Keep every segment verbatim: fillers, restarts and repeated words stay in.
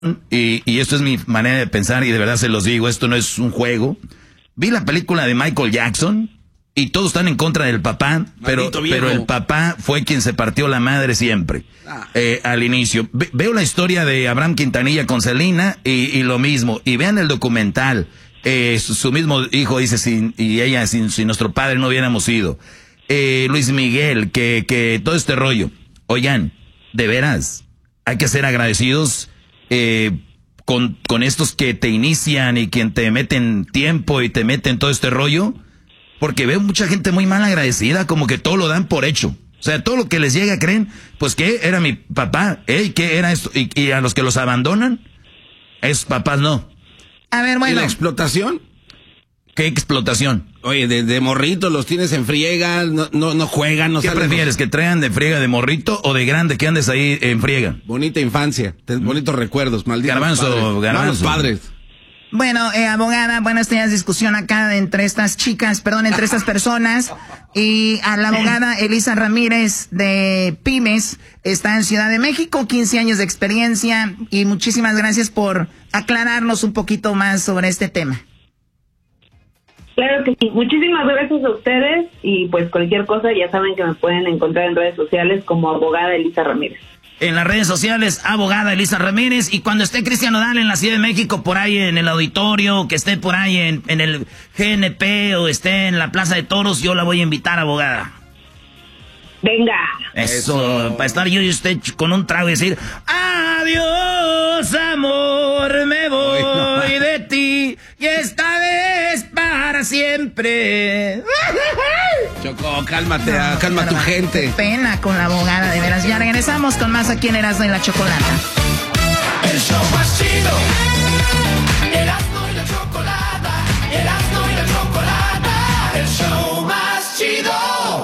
y, y esto es mi manera de pensar y de verdad se los digo, esto no es un juego. Vi la película de Michael Jackson y todos están en contra del papá, pero, pero el papá fue quien se partió la madre siempre, ah. eh, al inicio. Ve, veo la historia de Abraham Quintanilla con Selena y, y lo mismo. Y vean el documental. Eh, su, su mismo hijo dice, sin, y ella, sin, sin nuestro padre no hubiéramos ido. Eh, Luis Miguel, que, que todo este rollo. Oigan, de veras, hay que ser agradecidos eh, con, con estos que te inician y quien te meten tiempo y te meten todo este rollo. Porque veo mucha gente muy mal agradecida, como que todo lo dan por hecho. O sea, todo lo que les llega creen, pues que era mi papá, ¿eh? ¿Qué era esto? Y, y a los que los abandonan, esos papás no. A ver, bueno. ¿Y la explotación? ¿Qué explotación? Oye, de, de morrito los tienes en friega, no, no, no juegan, no ¿Qué salen prefieres, que traigan de friega de morrito o de grande que andes ahí en friega? Bonita infancia, ten, bonitos recuerdos, malditos Garbanzo, padres. garbanzo. Malos padres. Bueno, eh, abogada, bueno, esta ya es discusión acá entre estas chicas, perdón, entre estas personas. Y a la abogada Elisa Ramírez de Pymes está en Ciudad de México, quince años de experiencia. Y muchísimas gracias por aclararnos un poquito más sobre este tema. Claro que sí, muchísimas gracias a ustedes. Y pues cualquier cosa ya saben que me pueden encontrar en redes sociales como abogada Elisa Ramírez. En las redes sociales, abogada Elisa Ramírez. Y cuando esté Cristian Nodal en la Ciudad de México, por ahí en el auditorio, que esté por ahí en, en el G N P o esté en la Plaza de Toros, yo la voy a invitar, abogada. Venga. Eso, Eso. Para estar yo y usted con un trago y decir, adiós, amor, me voy no. de ti, y esta vez para siempre. Choco, cálmate, no, cálma tu gente. Qué pena con la abogada, de veras. Ya regresamos con más aquí en Erasmo y la Chocolata. El show más chido. Erasmo y la Chocolata. Erasmo y la Chocolata. El show más chido.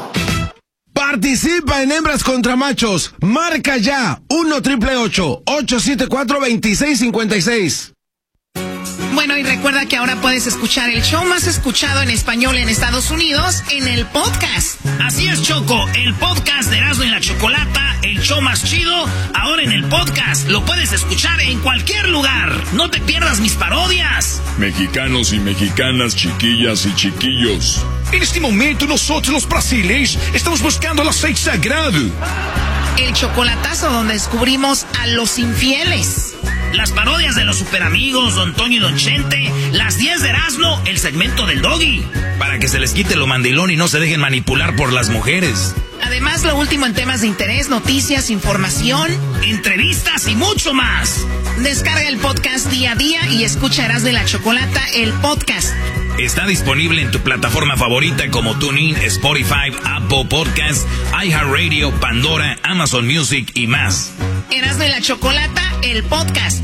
Participa en Hembras contra Machos. Marca ya uno triple ocho ocho siete cuatro dos seis cinco seis. Bueno, y recuerda que ahora puedes escuchar el show más escuchado en español en Estados Unidos en el podcast. Así es, Choco, el podcast de Erasmo y la Chocolata, el show más chido, ahora en el podcast. Lo puedes escuchar en cualquier lugar. No te pierdas mis parodias. Mexicanos y mexicanas, chiquillas y chiquillos. En este momento nosotros los brasileños estamos buscando el aceite sagrado. El chocolatazo donde descubrimos a los infieles. Las parodias de los superamigos, Don Toño y Don Chente. Las diez de Erasmo, el segmento del Doggy. Para que se les quite lo mandilón y no se dejen manipular por las mujeres. Además, lo último en temas de interés, noticias, información, entrevistas y mucho más. Descarga el podcast día a día y escucha Erasmo y la Chocolata, el podcast. Está disponible en tu plataforma favorita como TuneIn, Spotify, Apple Podcasts, iHeartRadio, Pandora, Amazon Music y más. Erasmo y la Chocolata, el podcast.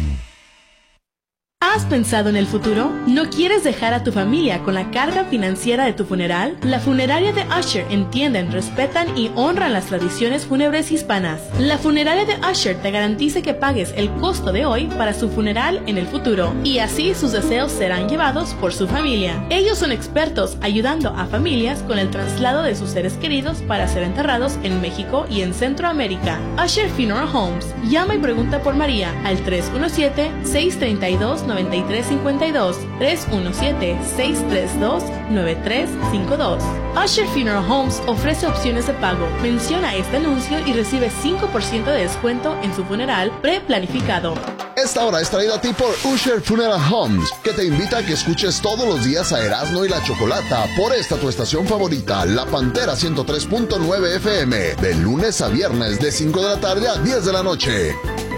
¿Has pensado en el futuro? ¿No quieres dejar a tu familia con la carga financiera de tu funeral? La funeraria de Usher entienden, respetan y honran las tradiciones fúnebres hispanas. La funeraria de Usher te garantiza que pagues el costo de hoy para su funeral en el futuro, y así sus deseos serán llevados por su familia. Ellos son expertos ayudando a familias con el traslado de sus seres queridos para ser enterrados en México y en Centroamérica. Usher Funeral Homes. Llama y pregunta por María al tres uno siete, seis tres dos, nueve tres cinco dos, tres uno siete, seis tres dos, nueve tres cinco dos. Usher Funeral Homes ofrece opciones de pago. Menciona este anuncio y recibe cinco por ciento de descuento en su funeral preplanificado. Esta hora es traída a ti por Usher Funeral Homes, que te invita a que escuches todos los días a Erasmo y la Chocolata por esta tu estación favorita, La Pantera ciento tres punto nueve F M, de lunes a viernes de cinco de la tarde a diez de la noche.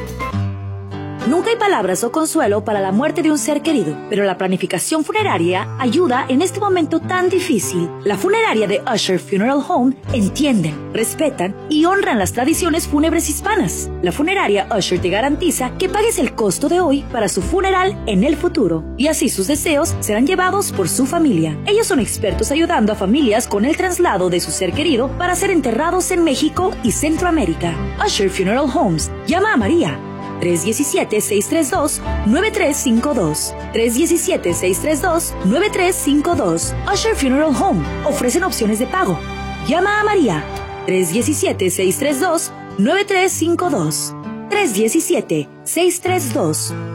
Nunca hay palabras o consuelo para la muerte de un ser querido, pero la planificación funeraria ayuda en este momento tan difícil. La funeraria de Usher Funeral Home entienden, respetan y honran las tradiciones fúnebres hispanas. La funeraria Usher te garantiza que pagues el costo de hoy para su funeral en el futuro, y así sus deseos serán llevados por su familia. Ellos son expertos ayudando a familias con el traslado de su ser querido para ser enterrados en México y Centroamérica. Usher Funeral Homes. Llama a María tres uno siete, seis tres dos, nueve tres cinco dos. tres uno siete, seis tres dos, nueve tres cinco dos. Usher Funeral Home. Ofrecen opciones de pago. Llama a María tres uno siete, seis tres dos, nueve tres cinco dos. tres uno siete, seis tres dos.